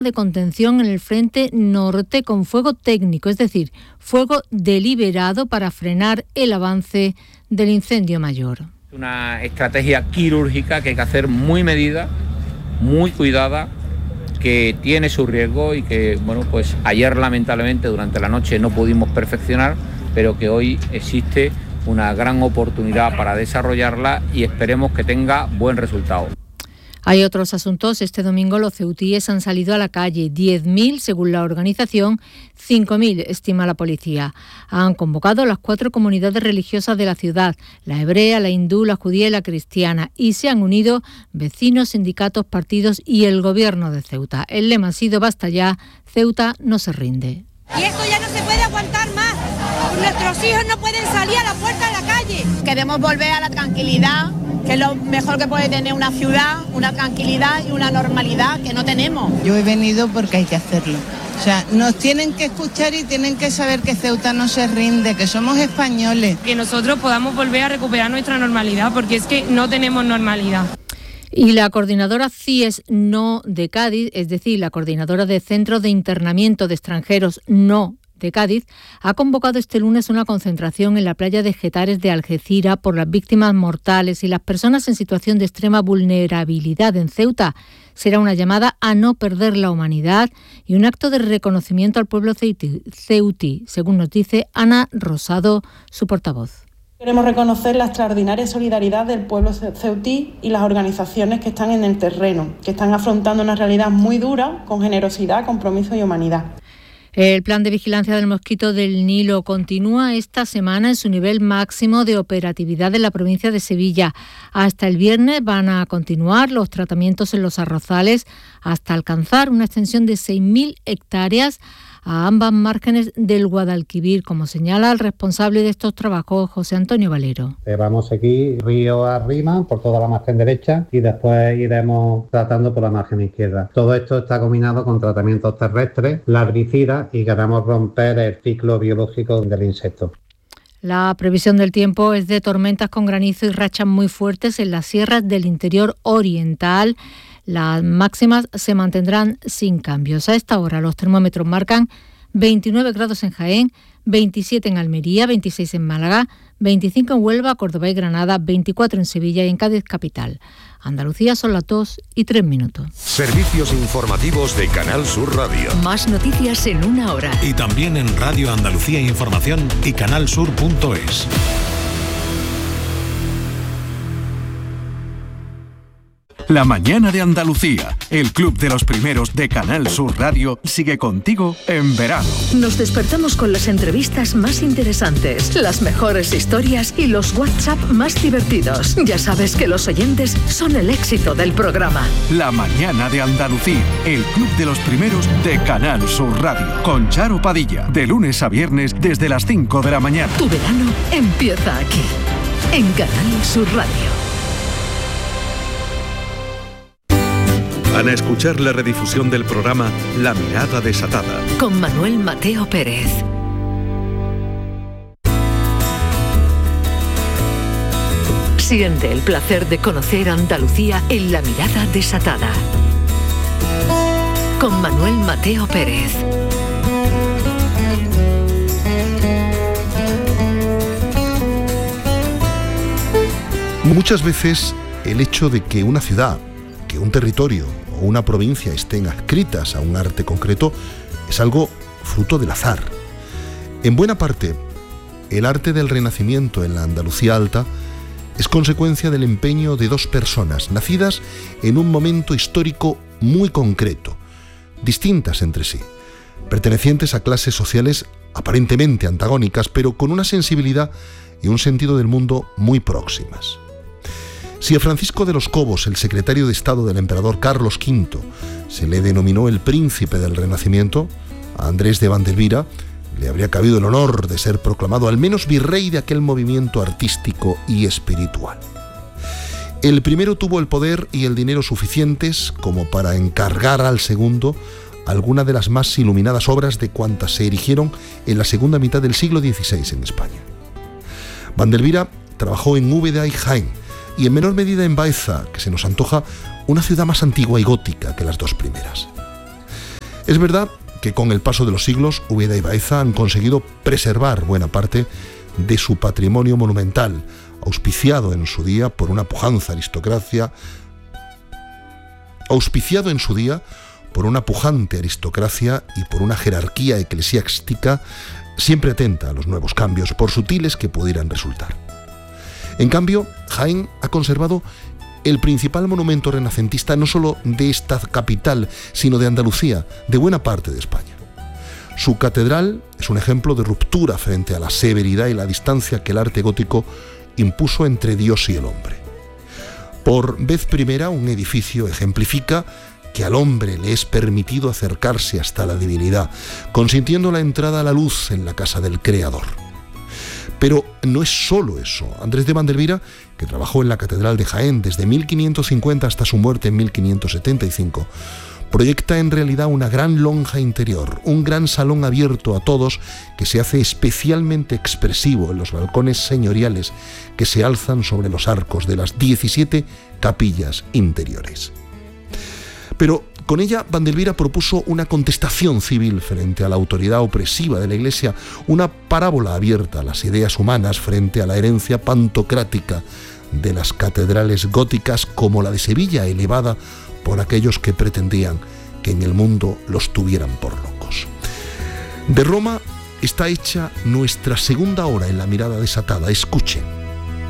de contención en el frente norte con fuego técnico, es decir, fuego deliberado para frenar el avance del incendio mayor. Una estrategia quirúrgica que hay que hacer muy medida, muy cuidada, que tiene su riesgo y que, pues ayer lamentablemente durante la noche no pudimos perfeccionar, pero que hoy existe una gran oportunidad para desarrollarla y esperemos que tenga buen resultado. Hay otros asuntos. Este domingo los ceutíes han salido a la calle, 10.000 según la organización, 5.000 estima la policía. Han convocado a las 4 comunidades religiosas de la ciudad, la hebrea, la hindú, la judía y la cristiana, y se han unido vecinos, sindicatos, partidos y el gobierno de Ceuta. El lema ha sido "Basta ya, Ceuta no se rinde". Y esto ya no se puede aguantar más. Nuestros hijos no pueden salir a la puerta de la calle. Queremos volver a la tranquilidad, que es lo mejor que puede tener una ciudad, una tranquilidad y una normalidad que no tenemos. Yo he venido porque hay que hacerlo. O sea, nos tienen que escuchar y tienen que saber que Ceuta no se rinde, que somos españoles. Que nosotros podamos volver a recuperar nuestra normalidad, porque es que no tenemos normalidad. Y la coordinadora CIES No de Cádiz, es decir, la coordinadora de Centros de Internamiento de Extranjeros No de Cádiz, ha convocado este lunes una concentración en la playa de Getares de Algeciras por las víctimas mortales y las personas en situación de extrema vulnerabilidad en Ceuta. Será una llamada a no perder la humanidad y un acto de reconocimiento al pueblo ceutí, según nos dice Ana Rosado, su portavoz. Queremos reconocer la extraordinaria solidaridad del pueblo ceutí y las organizaciones que están en el terreno, que están afrontando una realidad muy dura con generosidad, compromiso y humanidad. El plan de vigilancia del mosquito del Nilo continúa esta semana en su nivel máximo de operatividad en la provincia de Sevilla. Hasta el viernes van a continuar los tratamientos en los arrozales hasta alcanzar una extensión de 6.000 hectáreas a ambas márgenes del Guadalquivir, como señala el responsable de estos trabajos, José Antonio Valero. Vamos a seguir río arriba por toda la margen derecha y después iremos tratando por la margen izquierda. Todo esto está combinado con tratamientos terrestres, larvicidas, y queremos romper el ciclo biológico del insecto. La previsión del tiempo es de tormentas con granizo y rachas muy fuertes en las sierras del interior oriental. Las máximas se mantendrán sin cambios. A esta hora los termómetros marcan 29 grados en Jaén, 27 en Almería, 26 en Málaga, 25 en Huelva, Córdoba y Granada, 24 en Sevilla y en Cádiz capital. Andalucía son las 2:03. Servicios informativos de Canal Sur Radio. Más noticias en una hora. Y también en Radio Andalucía Información y canalsur.es. La mañana de Andalucía, el club de los primeros de Canal Sur Radio, sigue contigo en verano. Nos despertamos con las entrevistas más interesantes, las mejores historias y los WhatsApp más divertidos. Ya sabes que los oyentes son el éxito del programa. La mañana de Andalucía, el club de los primeros de Canal Sur Radio, con Charo Padilla, de lunes a viernes desde las 5 de la mañana. Tu verano empieza aquí, en Canal Sur Radio. Van a escuchar la redifusión del programa La Mirada Desatada, con Manuel Mateo Pérez. Siente el placer de conocer Andalucía en La Mirada Desatada, con Manuel Mateo Pérez. Muchas veces el hecho de que una ciudad, que un territorio o una provincia estén adscritas a un arte concreto es algo fruto del azar. En buena parte, el arte del Renacimiento en la Andalucía Alta es consecuencia del empeño de dos personas nacidas en un momento histórico muy concreto, distintas entre sí, pertenecientes a clases sociales aparentemente antagónicas, pero con una sensibilidad y un sentido del mundo muy próximas. Si a Francisco de los Cobos, el secretario de Estado del emperador Carlos V, se le denominó el príncipe del Renacimiento, a Andrés de Vandelvira le habría cabido el honor de ser proclamado al menos virrey de aquel movimiento artístico y espiritual. El primero tuvo el poder y el dinero suficientes como para encargar al segundo alguna de las más iluminadas obras de cuantas se erigieron en la segunda mitad del siglo XVI en España. Vandelvira trabajó en Úbeda y Jaén, y en menor medida en Baeza, que se nos antoja una ciudad más antigua y gótica que las dos primeras. Es verdad que con el paso de los siglos, Úbeda y Baeza han conseguido preservar buena parte de su patrimonio monumental, auspiciado en su día por una pujante aristocracia y por una jerarquía eclesiástica siempre atenta a los nuevos cambios, por sutiles que pudieran resultar. En cambio, Jaén ha conservado el principal monumento renacentista no solo de esta capital, sino de Andalucía, de buena parte de España. Su catedral es un ejemplo de ruptura frente a la severidad y la distancia que el arte gótico impuso entre Dios y el hombre. Por vez primera, un edificio ejemplifica que al hombre le es permitido acercarse hasta la divinidad, consintiendo la entrada a la luz en la casa del Creador. Pero no es solo eso. Andrés de Vandelvira, que trabajó en la Catedral de Jaén desde 1550 hasta su muerte en 1575, proyecta en realidad una gran lonja interior, un gran salón abierto a todos que se hace especialmente expresivo en los balcones señoriales que se alzan sobre los arcos de las 17 capillas interiores. Pero con ella Vandelvira propuso una contestación civil frente a la autoridad opresiva de la Iglesia, una parábola abierta a las ideas humanas frente a la herencia pantocrática de las catedrales góticas como la de Sevilla, elevada por aquellos que pretendían que en el mundo los tuvieran por locos. De Roma está hecha nuestra segunda hora en La Mirada Desatada. Escuchen.